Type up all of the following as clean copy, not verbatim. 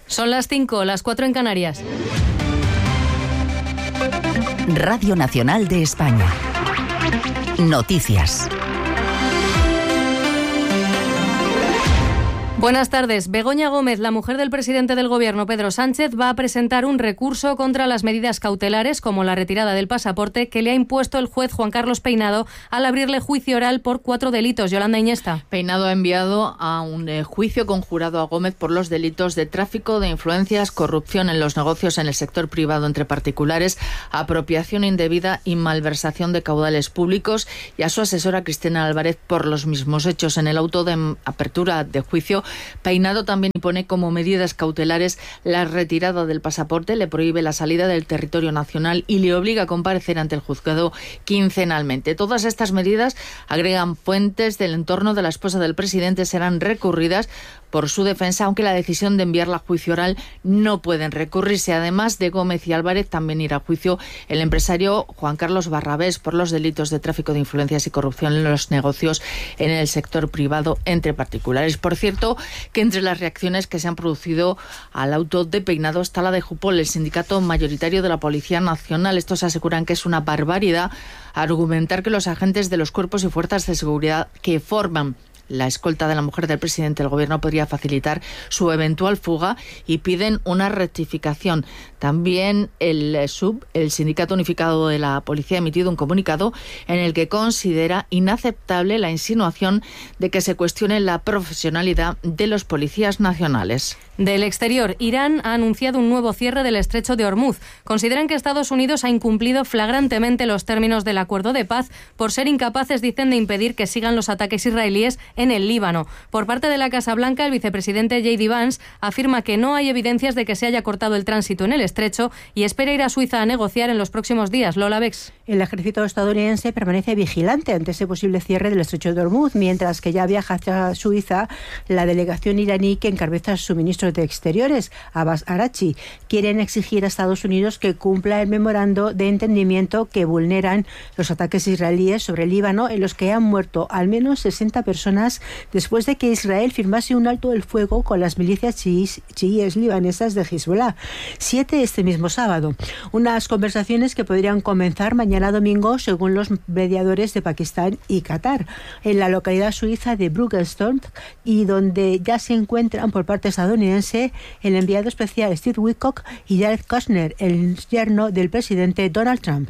Son las 5, las 4 en Canarias. Radio Nacional de España. Noticias. Buenas tardes. Begoña Gómez, la mujer del presidente del Gobierno, Pedro Sánchez, va a presentar un recurso contra las medidas cautelares, como la retirada del pasaporte, que le ha impuesto el juez Juan Carlos Peinado al abrirle juicio oral por 4 delitos. Yolanda Iñesta. Peinado ha enviado a un juicio conjurado a Gómez por los delitos de tráfico de influencias, corrupción en los negocios en el sector privado entre particulares, apropiación indebida y malversación de caudales públicos, y a su asesora Cristina Álvarez por los mismos hechos. En el auto de apertura de juicio, Peinado también impone como medidas cautelares la retirada del pasaporte, le prohíbe la salida del territorio nacional y le obliga a comparecer ante el juzgado quincenalmente. Todas estas medidas, agregan fuentes del entorno de la esposa del presidente, serán recurridas por su defensa, aunque la decisión de enviarla a juicio oral no pueden recurrirse. Además de Gómez y Álvarez, también irá a juicio el empresario Juan Carlos Barrabés por los delitos de tráfico de influencias y corrupción en los negocios en el sector privado entre particulares. Por cierto, que entre las reacciones que se han producido al auto de Peinado está la de Jupol, el sindicato mayoritario de la Policía Nacional. Estos aseguran que es una barbaridad argumentar que los agentes de los cuerpos y fuerzas de seguridad que forman la escolta de la mujer del presidente del Gobierno podría facilitar su eventual fuga, y piden una rectificación. También el Sindicato Unificado de la Policía ha emitido un comunicado en el que considera inaceptable la insinuación de que se cuestione la profesionalidad de los policías nacionales. Del exterior, Irán ha anunciado un nuevo cierre del estrecho de Hormuz. Consideran que Estados Unidos ha incumplido flagrantemente los términos del acuerdo de paz por ser incapaces, dicen, de impedir que sigan los ataques israelíes en el Líbano. Por parte de la Casa Blanca, el vicepresidente J.D. Vance afirma que no hay evidencias de que se haya cortado el tránsito en el estrecho y espera ir a Suiza a negociar en los próximos días. Lola Bex. El ejército estadounidense permanece vigilante ante ese posible cierre del estrecho de Hormuz, mientras que ya viaja hacia Suiza la delegación iraní que encabeza su ministro de Exteriores, Abbas Araghchi. Quieren exigir a Estados Unidos que cumpla el memorando de entendimiento que vulneran los ataques israelíes sobre el Líbano, en los que han muerto al menos 60 personas después de que Israel firmase un alto el fuego con las milicias chiíes libanesas de Hezbollah. 7 este mismo sábado. Unas conversaciones que podrían comenzar mañana domingo, según los mediadores de Pakistán y Qatar, en la localidad suiza de Bruggenstorf, y donde ya se encuentran por parte estadounidense el enviado especial Steve Witkoff y Jared Kushner, el yerno del presidente Donald Trump.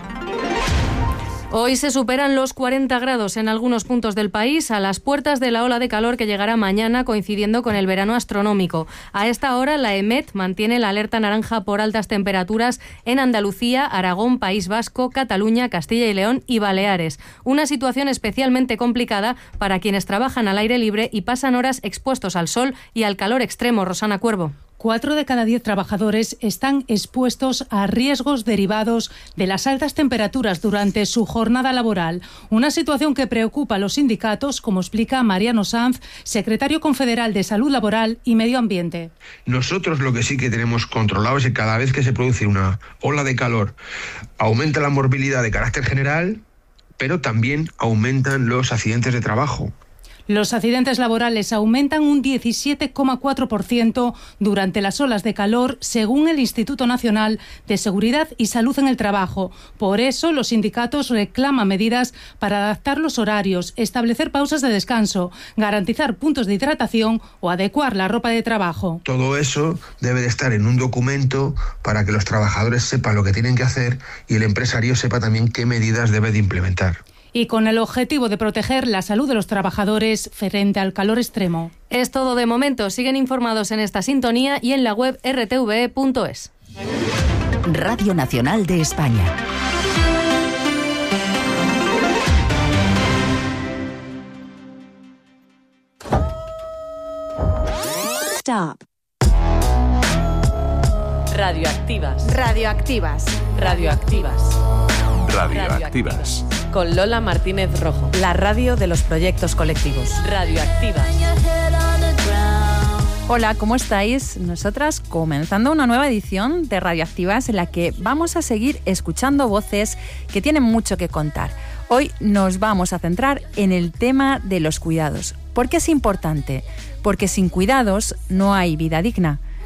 Hoy se superan los 40 grados en algunos puntos del país, a las puertas de la ola de calor que llegará mañana, coincidiendo con el verano astronómico. A esta hora, la EMET mantiene la alerta naranja por altas temperaturas en Andalucía, Aragón, País Vasco, Cataluña, Castilla y León y Baleares. Una situación especialmente complicada para quienes trabajan al aire libre y pasan horas expuestos al sol y al calor extremo. Rosana Cuervo. 4 de cada 10 trabajadores están expuestos a riesgos derivados de las altas temperaturas durante su jornada laboral. Una situación que preocupa a los sindicatos, como explica Mariano Sanz, secretario confederal de Salud Laboral y Medio Ambiente. Nosotros lo que sí que tenemos controlado es que cada vez que se produce una ola de calor, aumenta la morbilidad de carácter general, pero también aumentan los accidentes de trabajo. Los accidentes laborales aumentan un 17,4% durante las olas de calor, según el Instituto Nacional de Seguridad y Salud en el Trabajo. Por eso, los sindicatos reclaman medidas para adaptar los horarios, establecer pausas de descanso, garantizar puntos de hidratación o adecuar la ropa de trabajo. Todo eso debe de estar en un documento para que los trabajadores sepan lo que tienen que hacer y el empresario sepa también qué medidas debe de implementar. Y con el objetivo de proteger la salud de los trabajadores frente al calor extremo. Es todo de momento. Siguen informados en esta sintonía y en la web rtve.es. Radio Nacional de España. Stop. Radioactivas. Radioactivas. Radioactivas. Radioactivas. Con Lola Martínez Rojo. La radio de los proyectos colectivos. Radioactivas. Hola, ¿cómo estáis? Nosotras comenzando una nueva edición de Radioactivas en la que vamos a seguir escuchando voces que tienen mucho que contar. Hoy nos vamos a centrar en el tema de los cuidados. ¿Por qué es importante? Porque sin cuidados no hay vida digna.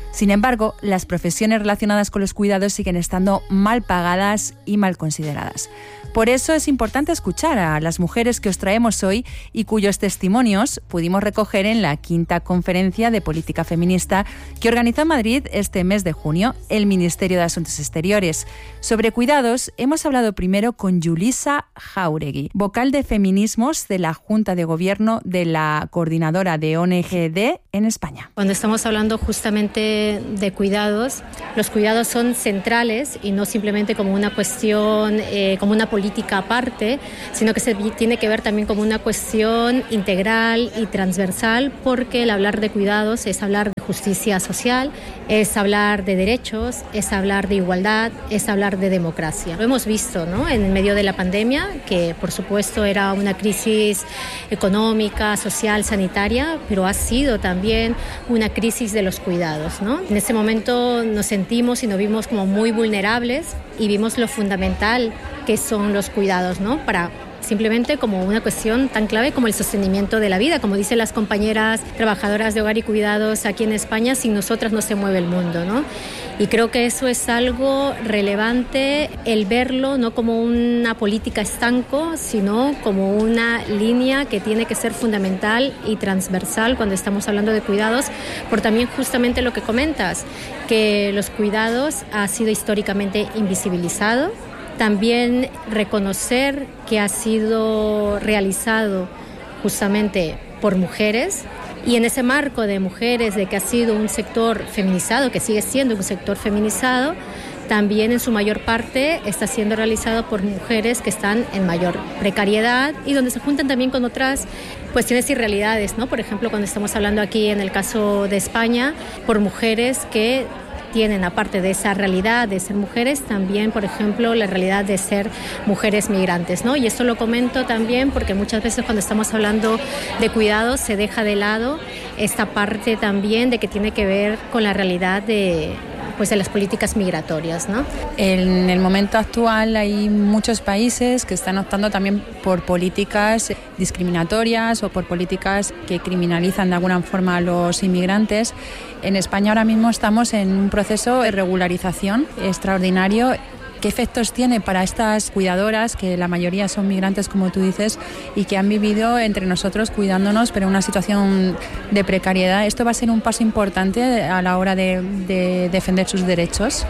Sin embargo, las profesiones relacionadas con los cuidados siguen estando mal pagadas y mal consideradas. Por eso es importante escuchar a las mujeres que os traemos hoy y cuyos testimonios pudimos recoger en la 5ª Conferencia de Política Feminista que organizó en Madrid este mes de junio el Ministerio de Asuntos Exteriores. Sobre cuidados hemos hablado primero con Yulisa Jáuregui, vocal de feminismos de la Junta de Gobierno de la Coordinadora de ONGD en España. Cuando estamos hablando justamente de cuidados, los cuidados son centrales y no simplemente como una cuestión, como una política aparte, sino que se tiene que ver también como una cuestión integral y transversal, porque el hablar de cuidados es hablar de justicia social, es hablar de derechos, es hablar de igualdad, es hablar de democracia. Lo hemos visto, ¿no?, en medio de la pandemia, que por supuesto era una crisis económica, social, sanitaria, pero ha sido también una crisis de los cuidados, ¿no? En ese momento nos sentimos y nos vimos como muy vulnerables y vimos lo fundamental que son los cuidados, ¿no?, para simplemente como una cuestión tan clave como el sostenimiento de la vida. Como dicen las compañeras trabajadoras de hogar y cuidados aquí en España, sin nosotras no se mueve el mundo, ¿no? Y creo que eso es algo relevante, el verlo no como una política estanco, sino como una línea que tiene que ser fundamental y transversal cuando estamos hablando de cuidados, por también justamente lo que comentas, que los cuidados ha sido históricamente invisibilizado. También reconocer que ha sido realizado justamente por mujeres, y en ese marco de mujeres, de que ha sido un sector feminizado, que sigue siendo un sector feminizado, también en su mayor parte está siendo realizado por mujeres que están en mayor precariedad y donde se juntan también con otras cuestiones y realidades, ¿no? Por ejemplo, cuando estamos hablando aquí en el caso de España, por mujeres que tienen, aparte de esa realidad de ser mujeres, también, por ejemplo, la realidad de ser mujeres migrantes, ¿no? Y esto lo comento también porque muchas veces cuando estamos hablando de cuidados se deja de lado esta parte también de que tiene que ver con la realidad de las políticas migratorias, ¿no? En el momento actual hay muchos países que están optando también por políticas discriminatorias o por políticas que criminalizan de alguna forma a los inmigrantes. En España ahora mismo estamos en un proceso de regularización extraordinario. ¿Qué efectos tiene para estas cuidadoras, que la mayoría son migrantes, como tú dices, y que han vivido entre nosotros cuidándonos, pero en una situación de precariedad? ¿Esto va a ser un paso importante a la hora de defender sus derechos?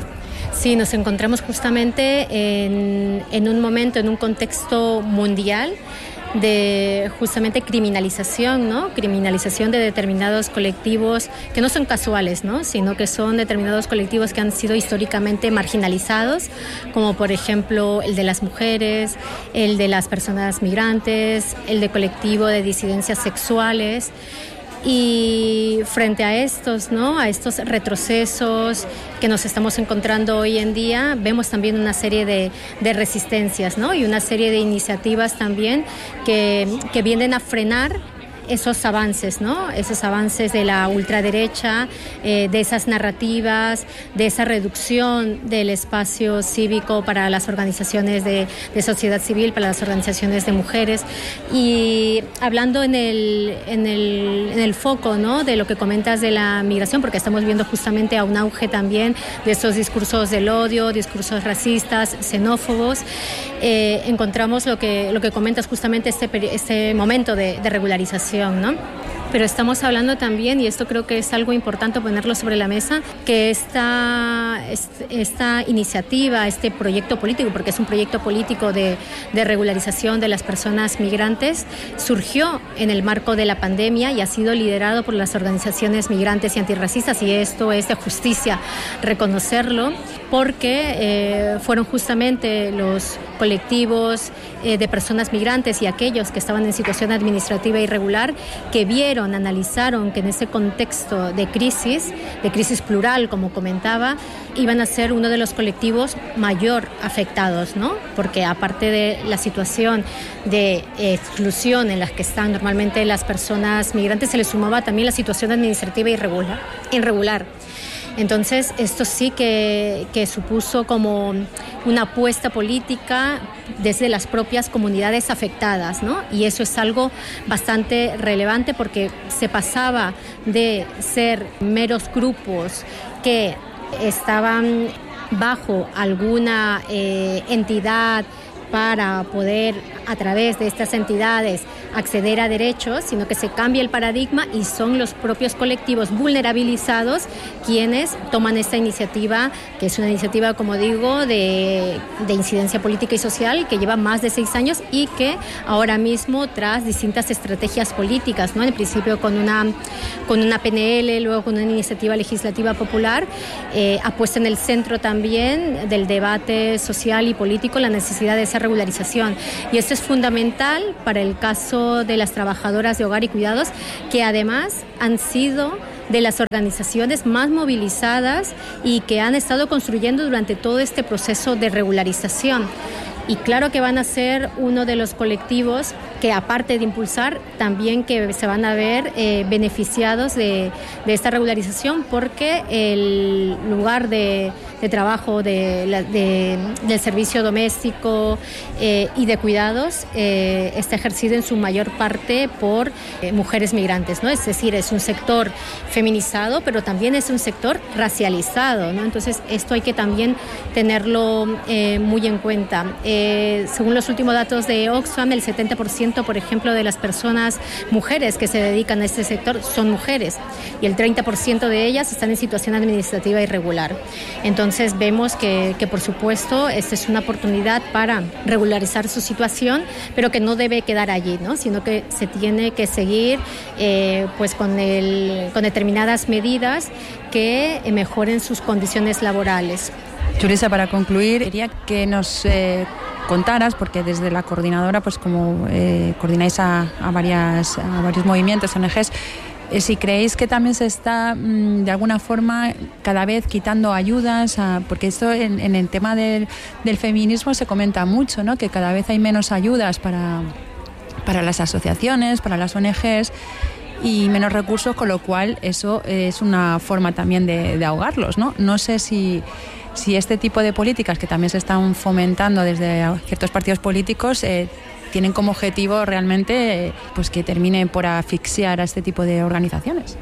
Sí, nos encontramos justamente en un momento, en un contexto mundial de justamente criminalización, ¿no? Criminalización de determinados colectivos que no son casuales, ¿no? Sino que son determinados colectivos que han sido históricamente marginalizados, como por ejemplo el de las mujeres, el de las personas migrantes, el de colectivo de disidencias sexuales. Y frente a estos, ¿no?, a estos retrocesos que nos estamos encontrando hoy en día, vemos también una serie de resistencias, ¿no?, y una serie de iniciativas también que vienen a frenar esos avances, ¿no? Esos avances de la ultraderecha, de esas narrativas, de esa reducción del espacio cívico para las organizaciones de sociedad civil, para las organizaciones de mujeres. Y hablando en el foco, ¿no?, de lo que comentas de la migración, porque estamos viendo justamente a un auge también de estos discursos del odio, discursos racistas, xenófobos, encontramos lo que comentas justamente este momento de regularización, ¿no? Pero estamos hablando también, y esto creo que es algo importante ponerlo sobre la mesa, que esta iniciativa, este proyecto político, porque es un proyecto político de regularización de las personas migrantes, surgió en el marco de la pandemia y ha sido liderado por las organizaciones migrantes y antirracistas, y esto es de justicia reconocerlo, porque fueron justamente los colectivos de personas migrantes y aquellos que estaban en situación administrativa irregular que vieron, analizaron que en ese contexto de crisis plural, como comentaba, iban a ser uno de los colectivos mayor afectados, ¿no? Porque aparte de la situación de exclusión en la que están normalmente las personas migrantes, se les sumaba también la situación administrativa irregular. Entonces, esto sí que supuso como una apuesta política desde las propias comunidades afectadas, ¿no? Y eso es algo bastante relevante porque se pasaba de ser meros grupos que estaban bajo alguna entidad para poder, a través de estas entidades, acceder a derechos, sino que se cambia el paradigma y son los propios colectivos vulnerabilizados quienes toman esta iniciativa, que es una iniciativa, como digo, de incidencia política y social, que lleva más de 6 años y que ahora mismo, tras distintas estrategias políticas, ¿no? En principio con una PNL, luego con una iniciativa legislativa popular, ha puesto en el centro también del debate social y político la necesidad de esa regularización. Y esto es fundamental para el caso de las trabajadoras de hogar y cuidados, que además han sido de las organizaciones más movilizadas y que han estado construyendo durante todo este proceso de regularización. Y claro que van a ser uno de los colectivos que, aparte de impulsar, también que se van a ver beneficiados de esta regularización, porque el lugar de trabajo del servicio doméstico y de cuidados está ejercido en su mayor parte por mujeres migrantes, ¿no? Es decir, es un sector feminizado, pero también es un sector racializado, ¿no? Entonces, esto hay que también tenerlo muy en cuenta. Según los últimos datos de Oxfam, el 70%, por ejemplo, de las personas mujeres que se dedican a este sector son mujeres y el 30% de ellas están en situación administrativa irregular. Entonces vemos que por supuesto esta es una oportunidad para regularizar su situación, pero que no debe quedar allí, ¿no? Sino que se tiene que seguir pues con determinadas medidas que mejoren sus condiciones laborales. Julissa, para concluir, quería que nos contaras, porque desde la coordinadora, pues como coordináis a varios movimientos, ONGs, si creéis que también se está de alguna forma cada vez quitando ayudas, porque esto en el tema del feminismo se comenta mucho, ¿no? Que cada vez hay menos ayudas para las asociaciones, para las ONGs, y menos recursos, con lo cual eso es una forma también de ahogarlos, ¿no? No sé si este tipo de políticas que también se están fomentando desde ciertos partidos políticos tienen como objetivo realmente pues que termine por asfixiar a este tipo de organizaciones.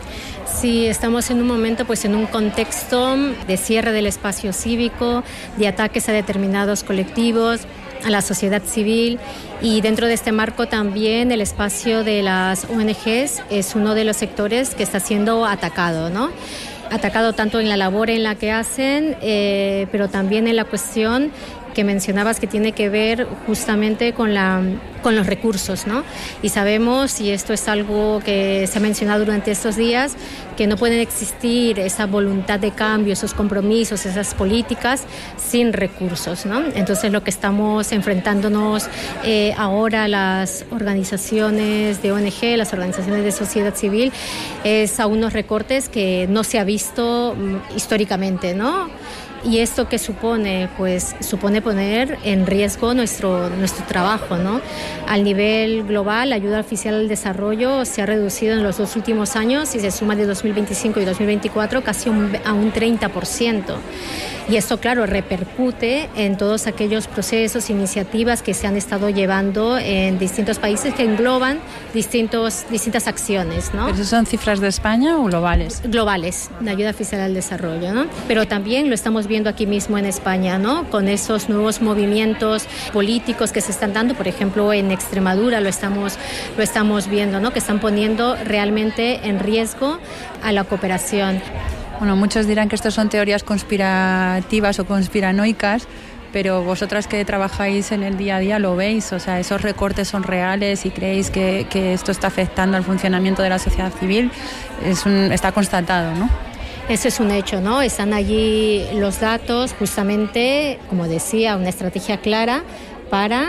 Sí, estamos en un momento, pues en un contexto de cierre del espacio cívico, de ataques a determinados colectivos, a la sociedad civil, y dentro de este marco también el espacio de las ONGs es uno de los sectores que está siendo atacado, ¿no? Atacado tanto en la labor en la que hacen, pero también en la cuestión que mencionabas, que tiene que ver justamente con los recursos, ¿no? Y sabemos, y esto es algo que se ha mencionado durante estos días, que no pueden existir esa voluntad de cambio, esos compromisos, esas políticas sin recursos, ¿no? Entonces lo que estamos enfrentándonos ahora las organizaciones de ONG, las organizaciones de sociedad civil, es a unos recortes que no se ha visto históricamente, ¿no? ¿Y esto qué supone? Pues supone poner en riesgo nuestro trabajo, ¿no? Al nivel global, la ayuda oficial al desarrollo se ha reducido en los 2 últimos años, y se suma de 2025 y 2024 casi a un 30%. Y esto, claro, repercute en todos aquellos procesos, iniciativas que se han estado llevando en distintos países que engloban distintas acciones, ¿no? ¿Pero son cifras de España o globales? Globales, de ayuda oficial al desarrollo, ¿no? Pero también lo estamos viendo aquí mismo en España, ¿no? Con esos nuevos movimientos políticos que se están dando, por ejemplo, en Extremadura lo estamos viendo, ¿no? Que están poniendo realmente en riesgo a la cooperación. Bueno, muchos dirán que esto son teorías conspirativas o conspiranoicas, pero vosotras que trabajáis en el día a día lo veis, o sea, esos recortes son reales y creéis que esto está afectando al funcionamiento de la sociedad civil, está constatado, ¿no? Eso es un hecho, ¿no? Están allí los datos, justamente, como decía, una estrategia clara para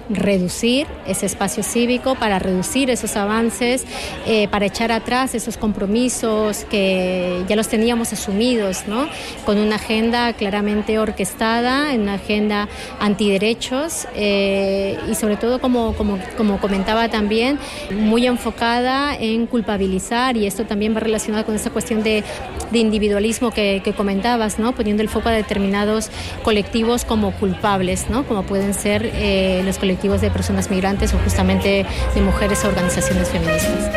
reducir ese espacio cívico, para reducir esos avances, para echar atrás esos compromisos que ya los teníamos asumidos, ¿no? Con una agenda claramente orquestada, una agenda antiderechos y sobre todo, como comentaba también, muy enfocada en culpabilizar, y esto también va relacionado con esa cuestión de individualismo que comentabas, ¿no? Poniendo el foco a determinados colectivos como culpables, ¿no? Como pueden ser los colectivos de personas migrantes o justamente de mujeres o organizaciones feministas.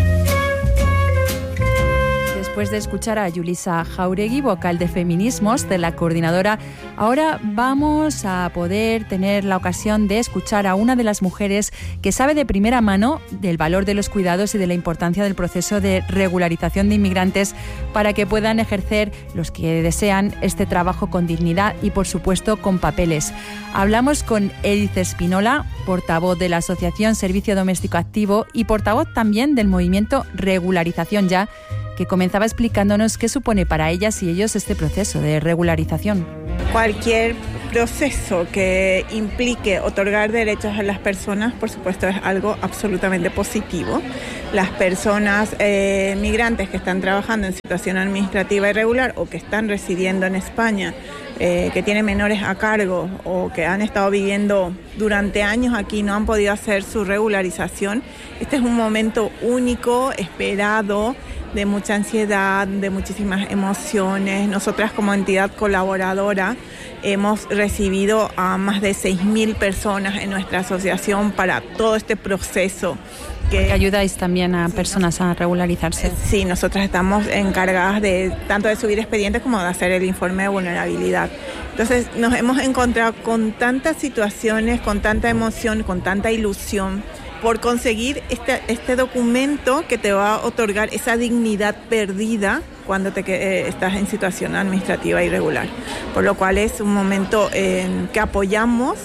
Después de escuchar a Yulisa Jauregui, vocal de Feminismos de la coordinadora, ahora vamos a poder tener la ocasión de escuchar a una de las mujeres que sabe de primera mano del valor de los cuidados y de la importancia del proceso de regularización de inmigrantes para que puedan ejercer, los que desean, este trabajo con dignidad y, por supuesto, con papeles. Hablamos con Edith Espinola, portavoz de la Asociación Servicio Doméstico Activo y portavoz también del movimiento Regularización Ya, que comenzaba explicándonos qué supone para ellas y ellos este proceso de regularización. Cualquier proceso que implique otorgar derechos a las personas, por supuesto, es algo absolutamente positivo. Las personas migrantes que están trabajando en situación administrativa irregular o que están residiendo en España, que tienen menores a cargo o que han estado viviendo durante años aquí y no han podido hacer su regularización, este es un momento único, esperado, de mucha ansiedad, de muchísimas emociones. Nosotras como entidad colaboradora hemos recibido a más de 6.000 personas en nuestra asociación para todo este proceso. Que ayudáis también a personas a regularizarse. Sí, nosotras estamos encargadas de tanto de subir expedientes como de hacer el informe de vulnerabilidad. Entonces nos hemos encontrado con tantas situaciones, con tanta emoción, con tanta ilusión por conseguir este documento que te va a otorgar esa dignidad perdida cuando estás en situación administrativa irregular. Por lo cual es un momento que apoyamos,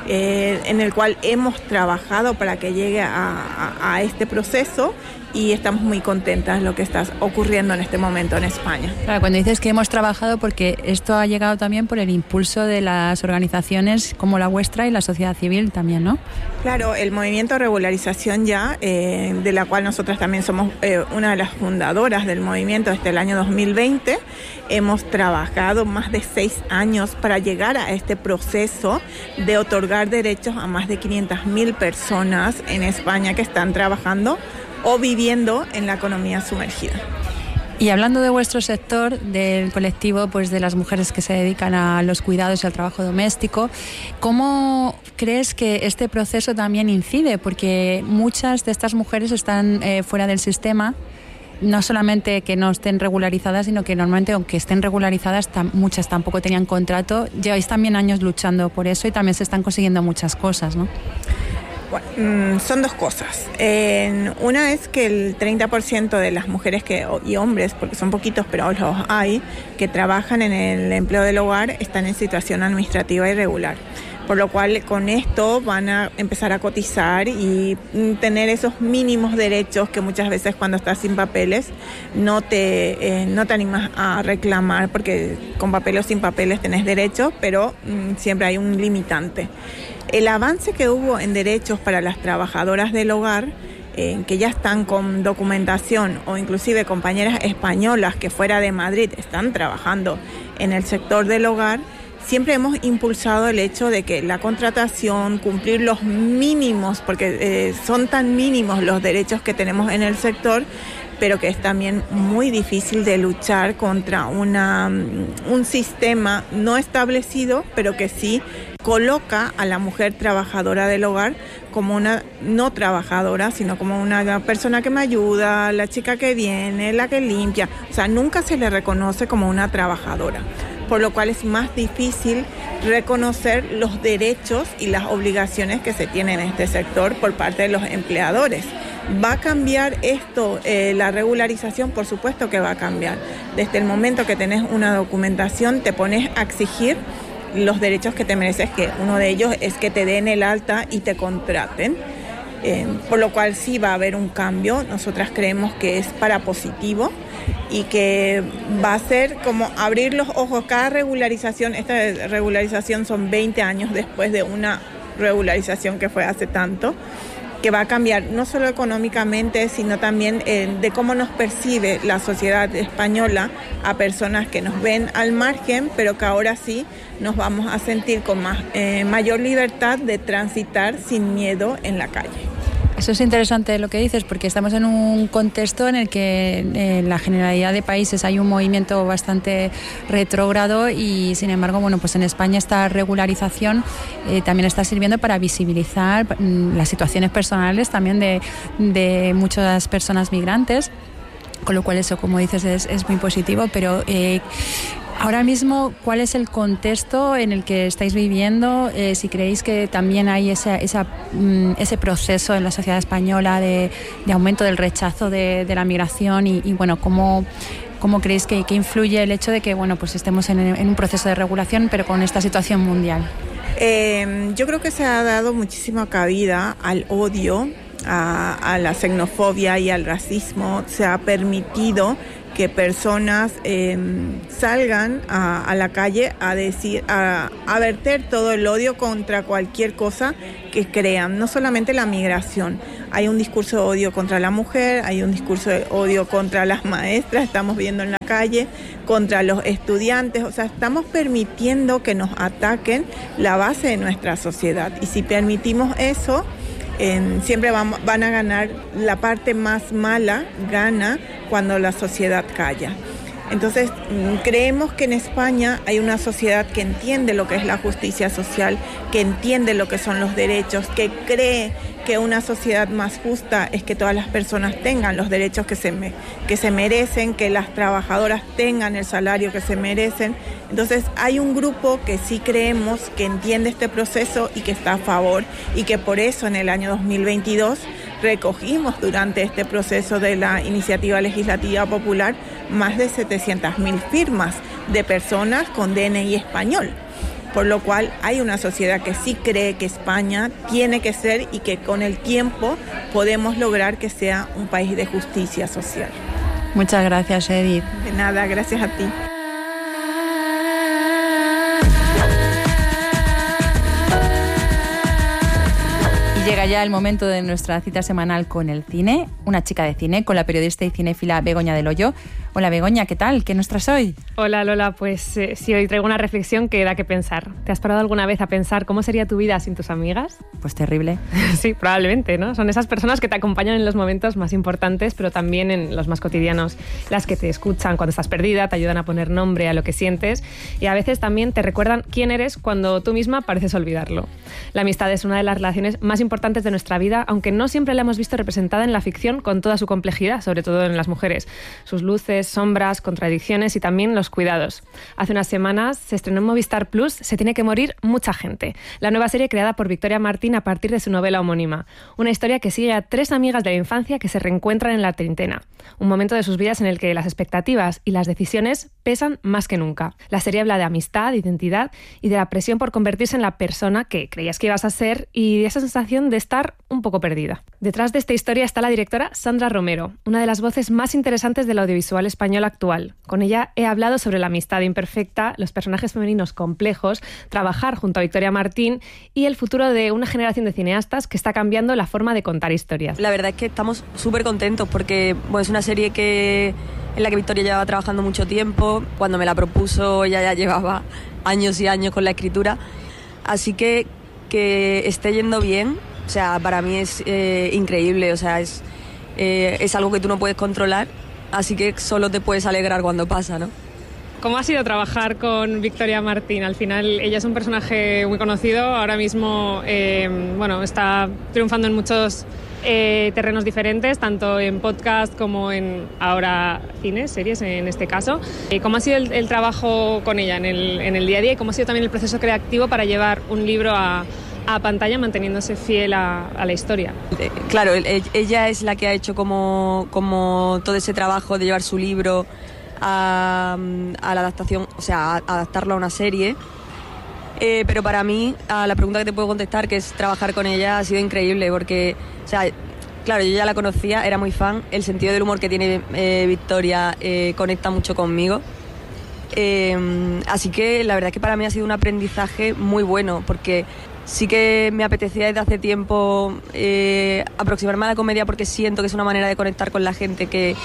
en el cual hemos trabajado para que llegue a este proceso, y estamos muy contentas de lo que está ocurriendo en este momento en España. Claro, cuando dices que hemos trabajado, porque esto ha llegado también por el impulso de las organizaciones como la vuestra y la sociedad civil también, ¿no? Claro, el movimiento Regularización Ya, de la cual nosotras también somos una de las fundadoras del movimiento desde el año 2020, hemos trabajado más de 6 años para llegar a este proceso de otorgar derechos a más de 500.000 personas en España que están trabajando o viviendo en la economía sumergida. Y hablando de vuestro sector, del colectivo pues de las mujeres que se dedican a los cuidados y al trabajo doméstico, ¿cómo crees que este proceso también incide? Porque muchas de estas mujeres están fuera del sistema, no solamente que no estén regularizadas, sino que normalmente, aunque estén regularizadas, muchas tampoco tenían contrato. Lleváis también años luchando por eso y también se están consiguiendo muchas cosas, ¿no? Bueno, son dos cosas. Una es que el 30% de las mujeres y hombres, porque son poquitos pero los hay, que trabajan en el empleo del hogar están en situación administrativa irregular. Por lo cual con esto van a empezar a cotizar y tener esos mínimos derechos que muchas veces cuando estás sin papeles no te animas a reclamar, porque con papeles o sin papeles tenés derechos, pero siempre hay un limitante. El avance que hubo en derechos para las trabajadoras del hogar, que ya están con documentación, o inclusive compañeras españolas que fuera de Madrid están trabajando en el sector del hogar, siempre hemos impulsado el hecho de que la contratación, cumplir los mínimos, porque son tan mínimos los derechos que tenemos en el sector, pero que es también muy difícil de luchar contra un sistema no establecido, pero que sí coloca a la mujer trabajadora del hogar como una no trabajadora, sino como una persona que me ayuda, la chica que viene, la que limpia. O sea, nunca se le reconoce como una trabajadora, por lo cual es más difícil reconocer los derechos y las obligaciones que se tienen en este sector por parte de los empleadores. ¿Va a cambiar esto, la regularización? Por supuesto que va a cambiar. Desde el momento que tenés una documentación, te pones a exigir los derechos que te mereces, que uno de ellos es que te den el alta y te contraten. Por lo cual sí va a haber un cambio. Nosotras creemos que es para positivo y que va a ser como abrir los ojos. Cada regularización, esta regularización son 20 años después de una regularización que fue hace tanto, que va a cambiar no solo económicamente, sino también de cómo nos percibe la sociedad española a personas que nos ven al margen, pero que ahora sí nos vamos a sentir con mayor libertad de transitar sin miedo en la calle. Eso es interesante lo que dices, porque estamos en un contexto en el que en la generalidad de países hay un movimiento bastante retrógrado y, sin embargo, bueno, pues en España esta regularización también está sirviendo para visibilizar las situaciones personales también de muchas personas migrantes, con lo cual eso, como dices, es muy positivo, pero... ahora mismo, ¿cuál es el contexto en el que estáis viviendo? Si creéis que también hay ese proceso en la sociedad española de aumento del rechazo de la migración y bueno, ¿cómo creéis que influye el hecho de que bueno, pues estemos en un proceso de regulación, pero con esta situación mundial? Yo creo que se ha dado muchísima cabida al odio, a la xenofobia y al racismo. Se ha permitido que personas salgan a la calle a verter todo el odio contra cualquier cosa que crean, no solamente la migración. Hay un discurso de odio contra la mujer, hay un discurso de odio contra las maestras, estamos viendo en la calle, contra los estudiantes. O sea, estamos permitiendo que nos ataquen la base de nuestra sociedad, y si permitimos eso, siempre van a ganar, la parte más mala gana cuando la sociedad calla. Entonces, creemos que en España hay una sociedad que entiende lo que es la justicia social, que entiende lo que son los derechos, que cree que una sociedad más justa es que todas las personas tengan los derechos que se merecen, que las trabajadoras tengan el salario que se merecen. Entonces, hay un grupo que sí creemos que entiende este proceso y que está a favor, y que por eso en el año 2022 recogimos durante este proceso de la iniciativa legislativa popular más de 700.000 firmas de personas con DNI español, por lo cual hay una sociedad que sí cree que España tiene que ser, y que con el tiempo podemos lograr que sea un país de justicia social. Muchas gracias, Edith. De nada, gracias a ti. Llega ya el momento de nuestra cita semanal con el cine, una chica de cine, con la periodista y cinéfila Begoña del Hoyo. Hola Begoña, ¿qué tal? ¿Qué nos traes hoy? Hola Lola, pues sí, hoy traigo una reflexión que da que pensar. ¿Te has parado alguna vez a pensar cómo sería tu vida sin tus amigas? Pues terrible. Sí, probablemente, ¿no? Son esas personas que te acompañan en los momentos más importantes, pero también en los más cotidianos. Las que te escuchan cuando estás perdida, te ayudan a poner nombre a lo que sientes, y a veces también te recuerdan quién eres cuando tú misma pareces olvidarlo. La amistad es una de las relaciones más importantes de nuestra vida, aunque no siempre la hemos visto representada en la ficción con toda su complejidad, sobre todo en las mujeres. Sus luces, sombras, contradicciones y también los cuidados. Hace unas semanas se estrenó en Movistar Plus Se tiene que morir mucha gente, la nueva serie creada por Victoria Martín a partir de su novela homónima. Una historia que sigue a 3 amigas de la infancia que se reencuentran en la treintena. Un momento de sus vidas en el que las expectativas y las decisiones pesan más que nunca. La serie habla de amistad, de identidad y de la presión por convertirse en la persona que creías que ibas a ser, y de esa sensación de estar un poco perdida. Detrás de esta historia está la directora Sandra Romero, una de las voces más interesantes del audiovisual español actual. Con ella he hablado sobre la amistad imperfecta, los personajes femeninos complejos, trabajar junto a Victoria Martín y el futuro de una generación de cineastas que está cambiando la forma de contar historias. La verdad es que estamos súper contentos porque es una serie en la que Victoria llevaba trabajando mucho tiempo. Cuando me la propuso ella ya llevaba años y años con la escritura, así que esté yendo bien, o sea, para mí es increíble, o sea, es algo que tú no puedes controlar, así que solo te puedes alegrar cuando pasa, ¿no? ¿Cómo ha sido trabajar con Victoria Martín? Al final ella es un personaje muy conocido, ahora mismo está triunfando en muchos terrenos diferentes, tanto en podcast como en ahora cine, series en este caso. ¿Cómo ha sido el trabajo con ella en el día a día, y cómo ha sido también el proceso creativo para llevar un libro a pantalla manteniéndose fiel a la historia? Claro, ella es la que ha hecho como todo ese trabajo de llevar su libro a la adaptación, o sea, a adaptarlo a una serie. Pero para mí, a la pregunta que te puedo contestar, que es trabajar con ella, ha sido increíble porque, o sea, claro, yo ya la conocía, era muy fan, el sentido del humor que tiene Victoria conecta mucho conmigo. Así que la verdad es que para mí ha sido un aprendizaje muy bueno porque sí que me apetecía desde hace tiempo aproximarme a la comedia porque siento que es una manera de conectar con la gente que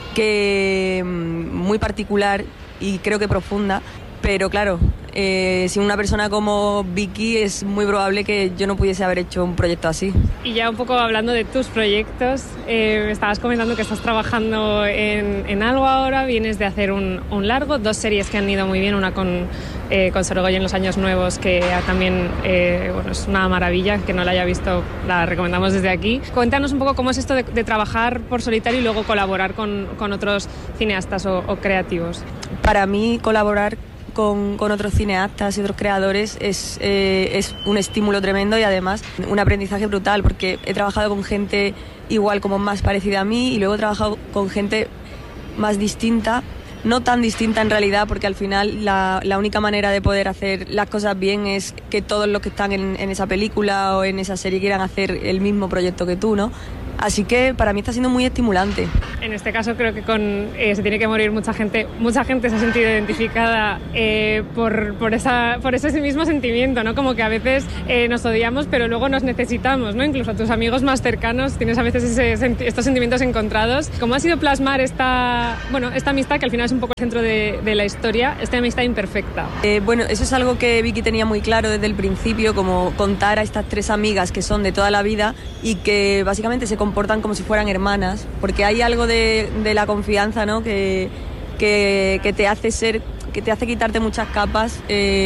muy particular y creo que profunda, pero claro, sin una persona como Vicky es muy probable que yo no pudiese haber hecho un proyecto así. Y ya un poco hablando de tus proyectos, estabas comentando que estás trabajando en algo ahora, vienes de hacer un largo, 2 series que han ido muy bien, una con Sorogoyen, Los Años Nuevos, que también es una maravilla, que no la haya visto la recomendamos desde aquí. Cuéntanos un poco cómo es esto de trabajar por solitario y luego colaborar con otros cineastas o creativos. Para mí colaborar con otros cineastas y otros creadores es un estímulo tremendo y además un aprendizaje brutal, porque he trabajado con gente igual como más parecida a mí y luego he trabajado con gente más distinta, no tan distinta en realidad, porque al final la única manera de poder hacer las cosas bien es que todos los que están en esa película o en esa serie quieran hacer el mismo proyecto que tú, ¿no? Así que para mí está siendo muy estimulante. En este caso creo que se tiene que morir mucha gente se ha sentido identificada por ese mismo sentimiento, ¿no? Como que a veces nos odiamos pero luego nos necesitamos, ¿no? Incluso a tus amigos más cercanos tienes a veces estos sentimientos encontrados. ¿Cómo ha sido plasmar esta amistad que al final es un poco el centro de la historia, esta amistad imperfecta? Bueno, eso es algo que Vicky tenía muy claro desde el principio, como contar a estas 3 amigas que son de toda la vida y que básicamente se comportan como si fueran hermanas, porque hay algo de la confianza, ¿no? que te hace quitarte muchas capas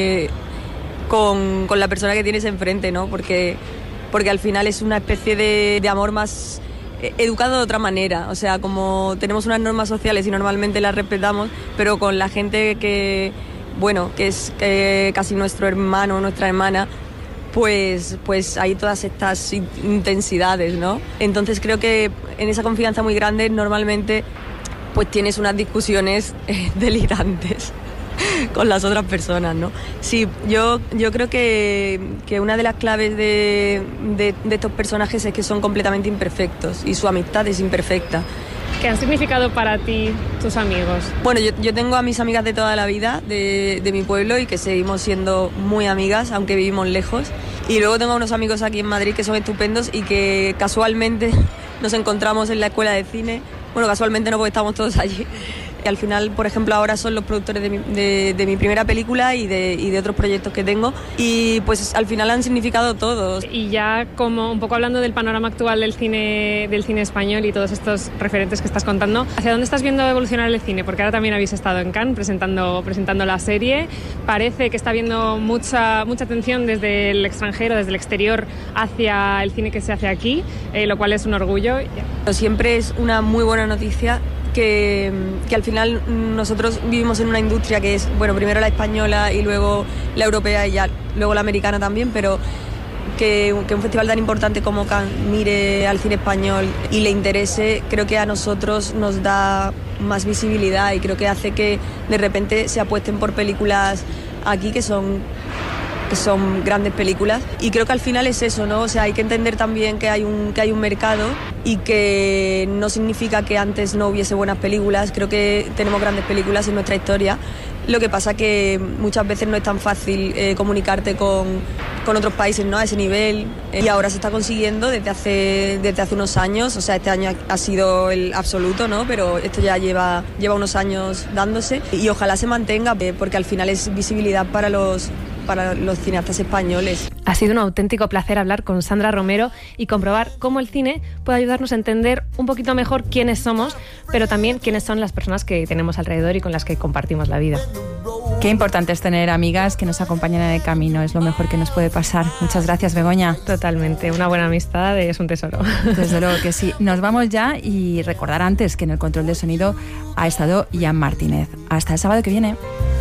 con la persona que tienes enfrente, ¿no? Porque al final es una especie de amor más educado de otra manera, o sea, como tenemos unas normas sociales y normalmente las respetamos, pero con la gente que es casi nuestro hermano o nuestra hermana, pues hay todas estas intensidades, ¿no? Entonces creo que en esa confianza muy grande normalmente pues tienes unas discusiones delirantes con las otras personas, ¿no? Sí, yo creo que una de las claves de estos personajes es que son completamente imperfectos y su amistad es imperfecta. ¿Qué han significado para ti tus amigos? Bueno, yo tengo a mis amigas de toda la vida, de mi pueblo, y que seguimos siendo muy amigas, aunque vivimos lejos. Y luego tengo unos amigos aquí en Madrid que son estupendos y que casualmente nos encontramos en la escuela de cine. Bueno, casualmente no, porque estamos todos allí. Y al final, por ejemplo, ahora son los productores de mi primera película y de otros proyectos que tengo. Y pues al final han significado todos. Y ya como un poco hablando del panorama actual del cine español y todos estos referentes que estás contando, ¿hacia dónde estás viendo evolucionar el cine? Porque ahora también habéis estado en Cannes presentando la serie. Parece que está habiendo mucha atención desde el extranjero, desde el exterior, hacia el cine que se hace aquí, lo cual es un orgullo. Siempre es una muy buena noticia que al final nosotros vivimos en una industria que es, bueno, primero la española y luego la europea y ya luego la americana también, pero que un festival tan importante como Cannes mire al cine español y le interese, creo que a nosotros nos da más visibilidad y creo que hace que de repente se apuesten por películas aquí que son grandes películas, y creo que al final es eso, ¿no? O sea, hay que entender también que hay un mercado y que no significa que antes no hubiese buenas películas. Creo que tenemos grandes películas en nuestra historia. Lo que pasa que muchas veces no es tan fácil comunicarte con otros países, ¿no? A ese nivel, y ahora se está consiguiendo desde hace unos años. O sea, este año ha sido el absoluto, ¿no? Pero esto ya lleva unos años dándose y ojalá se mantenga, porque al final es visibilidad para los cineastas españoles. Ha sido un auténtico placer hablar con Sandra Romero y comprobar cómo el cine puede ayudarnos a entender un poquito mejor quiénes somos, pero también quiénes son las personas que tenemos alrededor y con las que compartimos la vida. Qué importante es tener amigas que nos acompañan en el camino, es lo mejor que nos puede pasar. Muchas gracias, Begoña. Totalmente, una buena amistad es un tesoro. Desde luego que sí. Nos vamos ya y recordar antes que en el control de sonido ha estado Ian Martínez. Hasta el sábado que viene.